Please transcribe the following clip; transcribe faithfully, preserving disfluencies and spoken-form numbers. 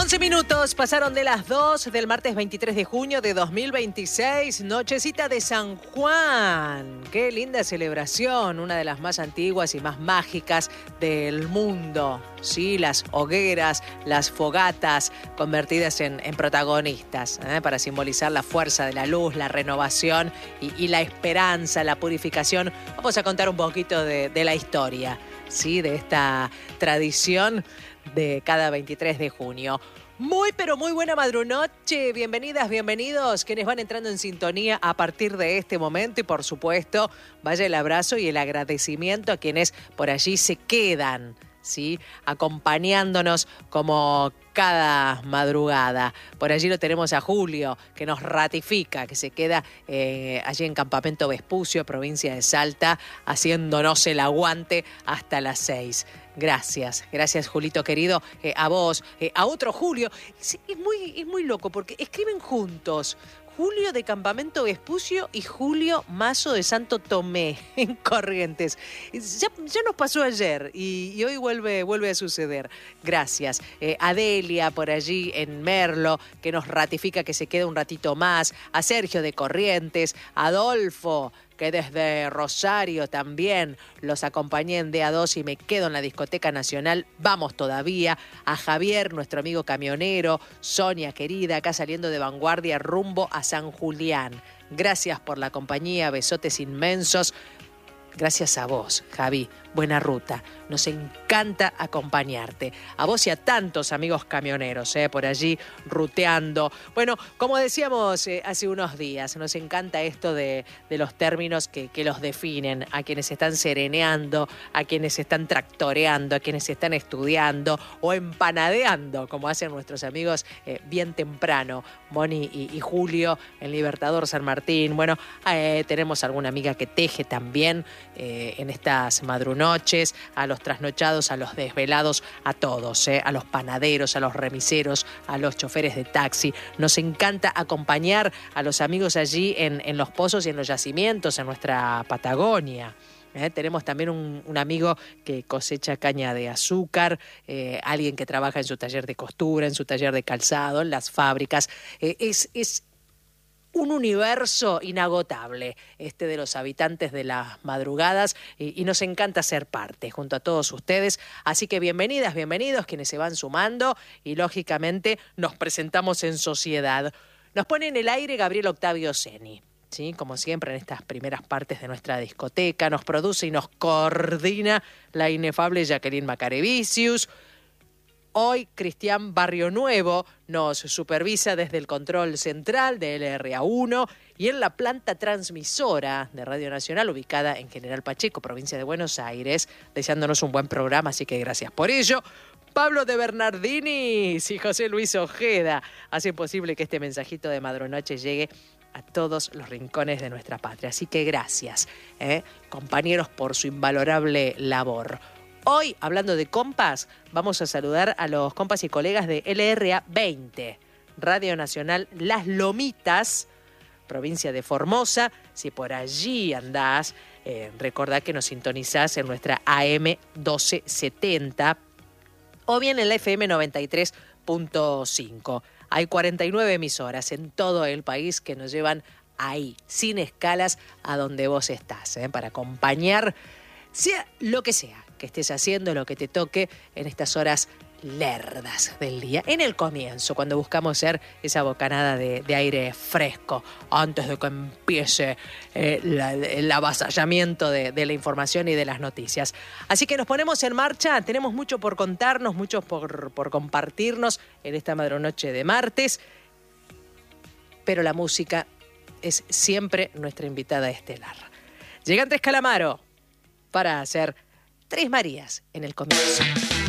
once minutos pasaron de las dos del martes veintitrés de junio de dos mil veintiséis, nochecita de San Juan. Qué linda celebración, una de las más antiguas y más mágicas del mundo. Sí, las hogueras, las fogatas convertidas en, en protagonistas, ¿eh? Para simbolizar la fuerza de la luz, la renovación y, y la esperanza, la purificación. Vamos a contar un poquito de, de la historia, ¿sí? De esta tradición de cada veintitrés de junio. Muy, pero muy buena madrunoche. Bienvenidas, bienvenidos quienes van entrando en sintonía a partir de este momento. Y por supuesto, vaya el abrazo y el agradecimiento a quienes por allí se quedan, ¿sí? Acompañándonos como cada madrugada. Por allí lo tenemos a Julio, que nos ratifica, que se queda eh, allí en Campamento Vespucio, provincia de Salta, haciéndonos el aguante hasta las seis. Gracias, gracias Julito querido, eh, a vos, eh, a otro Julio. Es, es, muy, es muy loco porque escriben juntos. Julio de Campamento Vespucio y Julio Mazo de Santo Tomé, en Corrientes. Ya, ya nos pasó ayer y, y hoy vuelve, vuelve a suceder. Gracias. Eh, Adelia por allí en Merlo, que nos ratifica que se queda un ratito más. A Sergio de Corrientes, Adolfo, que desde Rosario también los acompañé en D A dos y me quedo en la Discoteca Nacional. Vamos todavía. A Javier, nuestro amigo camionero, Sonia querida, acá saliendo de Vanguardia rumbo a San Julián. Gracias por la compañía, besotes inmensos. Gracias a vos, Javi. Buena ruta. Nos encanta acompañarte. A vos y a tantos amigos camioneros, eh, por allí ruteando. Bueno, como decíamos eh, hace unos días, nos encanta esto de, de los términos que, que los definen. A quienes están sereneando, a quienes están tractoreando, a quienes están estudiando o empanadeando, como hacen nuestros amigos eh, bien temprano. Moni y, y Julio en Libertador San Martín. Bueno, eh, tenemos alguna amiga que teje también eh, en estas madrunoches. Noches, a los trasnochados, a los desvelados, a todos, ¿eh? A los panaderos, a los remiseros, a los choferes de taxi. Nos encanta acompañar a los amigos allí en, en los pozos y en los yacimientos, en nuestra Patagonia. Eh, tenemos también un, un amigo que cosecha caña de azúcar, eh, alguien que trabaja en su taller de costura, en su taller de calzado, en las fábricas. Eh, es... es un universo inagotable, este de los habitantes de las madrugadas, y, y nos encanta ser parte junto a todos ustedes. Así que bienvenidas, bienvenidos quienes se van sumando y lógicamente nos presentamos en sociedad. Nos pone en el aire Gabriel Octavio Ceni, ¿sí? Como siempre en estas primeras partes de nuestra discoteca, nos produce y nos coordina la inefable Jacqueline Macarevicius. Hoy Cristian Barrio Nuevo nos supervisa desde el control central de L R A uno y en la planta transmisora de Radio Nacional ubicada en General Pacheco, provincia de Buenos Aires, deseándonos un buen programa, así que gracias por ello. Pablo de Bernardini y José Luis Ojeda hacen posible que este mensajito de madrunoche llegue a todos los rincones de nuestra patria. Así que gracias, ¿eh? compañeros, por su invalorable labor. Hoy, hablando de compas, vamos a saludar a los compas y colegas de L R A veinte, Radio Nacional Las Lomitas, provincia de Formosa. Si por allí andás, eh, recordá que nos sintonizás en nuestra A M doce setenta o bien en la F M noventa y tres punto cinco. Hay cuarenta y nueve emisoras en todo el país que nos llevan ahí, sin escalas, a donde vos estás, ¿eh? Para acompañar, sea lo que sea que estés haciendo, lo que te toque en estas horas lerdas del día. En el comienzo, cuando buscamos ser esa bocanada de, de aire fresco, antes de que empiece eh, la, el avasallamiento de, de la información y de las noticias. Así que nos ponemos en marcha, tenemos mucho por contarnos, mucho por, por compartirnos en esta madrunoche de martes, pero la música es siempre nuestra invitada estelar. Llega Andrés Calamaro para hacer Tres Marías en el comienzo.